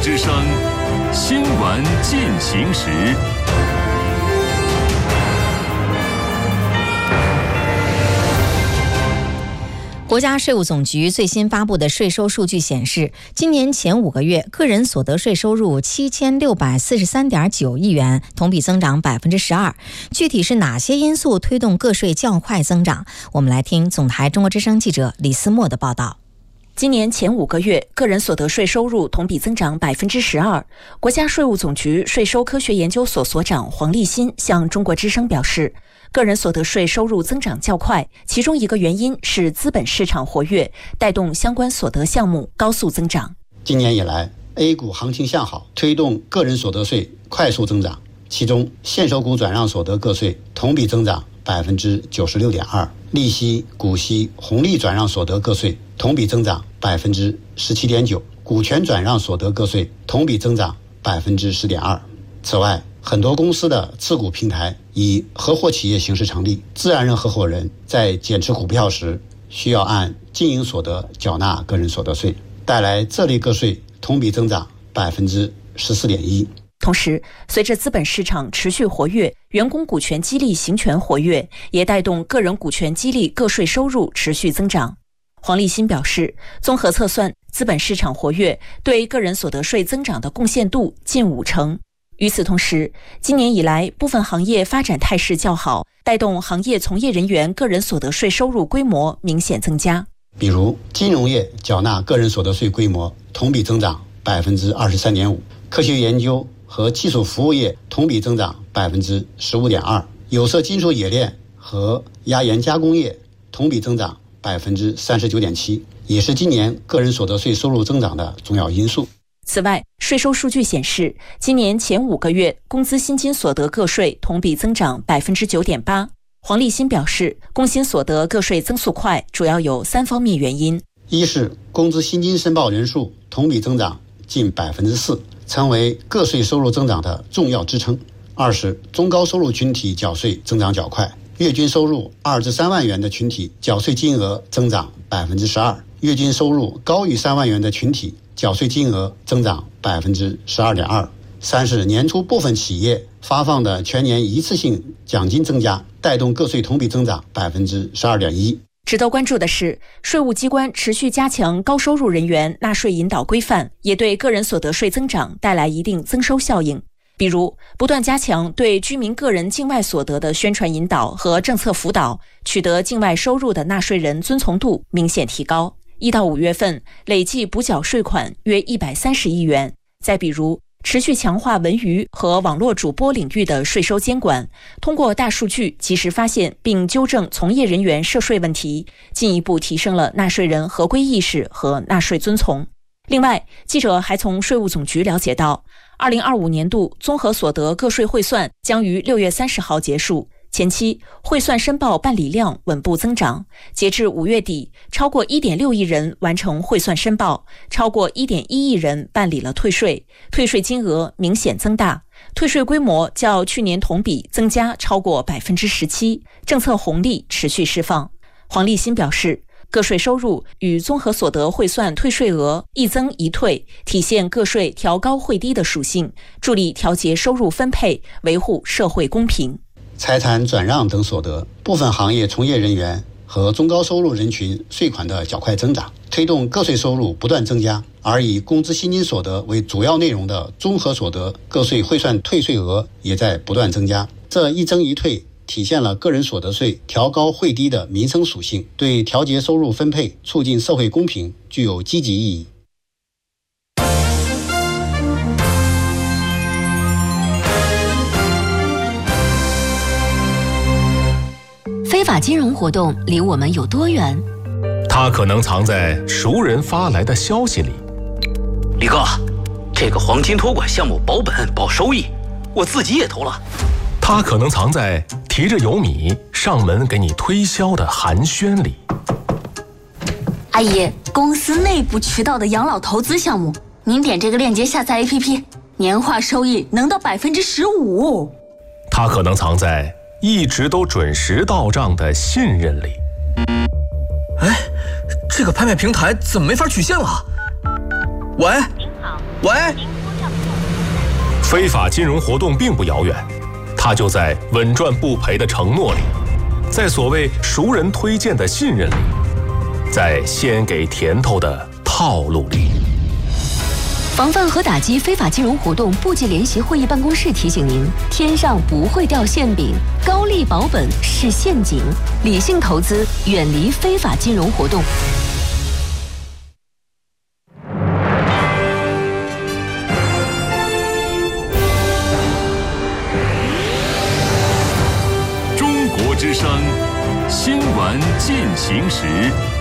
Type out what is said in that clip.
之声新闻进行时。 国家税务总局最新发布的税收数据显示，今年前5个月，个人所得税收入7643.9亿元，同比增长12%。具体是哪些因素推动个税较快增长？我们来听总台中国之声记者李思墨的报道。 今年前5个月，个人所得税收入同比增长12%。国家税务总局税收科学研究所所长黄立新向中国之声表示，个人所得税收入增长较快，其中一个原因是资本市场活跃，带动相关所得项目高速增长。 今年以来 ，A 股行情向好，推动个人所得税快速增长。其中，现收股转让所得个税同比增长96.2%，利息、股息、红利转让所得个税同比增长17.9%，股权转让所得个税同比增长10.2%。此外，很多公司的次股平台以合伙企业形式成立，自然人合伙人在减持股票时需要按经营所得缴纳个人所得税，带来这类个税同比增长14.1%。 同时，随着资本市场持续活跃，员工股权激励行权活跃，也带动个人股权激励个税收入持续增长。黄立新表示，综合测算，资本市场活跃对个人所得税增长的贡献度近50%。与此同时，今年以来部分行业发展态势较好，带动行业从业人员个人所得税收入规模明显增加。 比如，金融业缴纳个人所得税规模同比增长23.5%，科学研究和技术服务业同比增长15.2%，有色金属冶炼和压延加工业同比增长39.7%，也是今年个人所得税收入增长的重要因素。 此外，税收数据显示，今年前5个月，工资薪金所得个税同比增长9.8%。黄立新表示，工薪所得个税增速快，主要有3方面原因： 一是工资薪金申报人数同比增长近4%，成为个税收入增长的重要支撑；二是中高收入群体缴税增长较快，月均收入2至3万元的群体缴税金额增长12%，月均收入高于3万元的群体缴税金额增长12.2%。三是年初部分企业发放的全年一次性奖金增加，带动个税同比增长12.1%。 值得关注的是，税务机关持续加强高收入人员纳税引导规范，也对个人所得税增长带来一定增收效应。比如，不断加强对居民个人境外所得的宣传引导和政策辅导，取得境外收入的纳税人遵从度明显提高。1到5月份累计补缴税款约130亿元。再比如，持续强化文娱和网络主播领域的税收监管，通过大数据及时发现并纠正从业人员涉税问题，进一步提升了纳税人合规意识和纳税遵从。另外，记者还从税务总局了解到，2025年度综合所得个税汇算将于6月30号结束。前期汇算申报办理量稳步增长，截至5月底，超过1.6亿人完成汇算申报，超过1.1亿人办理了退税，退税金额明显增大，退税规模较去年同比增加超过17%，政策红利持续释放。黄立新表示，个税收入与综合所得汇算退税额一增一退，体现个税调高汇低的属性，助力调节收入分配，维护社会公平。 财产转让等所得，部分行业从业人员和中高收入人群税款的较快增长，推动个税收入不断增加。而以工资薪金所得为主要内容的综合所得个税汇算退税额也在不断增加。这一增一退体现了个人所得税调高汇低的民生属性，对调节收入分配、促进社会公平具有积极意义。 非法金融活动离我们有多远？ 它可能藏在熟人发来的消息里。 李哥，这个黄金托管项目保本保收益，我自己也投了。 它可能藏在提着油米上门给你推销的寒暄里。 阿姨，公司内部渠道的养老投资项目，您点这个链接下载 APP， 年化收益能到15%。 它可能藏在一直都准时到账的信任里。 哎，这个拍卖平台怎么没法取现了？喂，您好，喂。 非法金融活动并不遥远，它就在稳赚不赔的承诺里，在所谓熟人推荐的信任里，在先给甜头的套路里。 防范和打击非法金融活动部级联席会议办公室提醒您：天上不会掉馅饼，高利保本是陷阱，理性投资，远离非法金融活动。 中国之声，新闻进行时。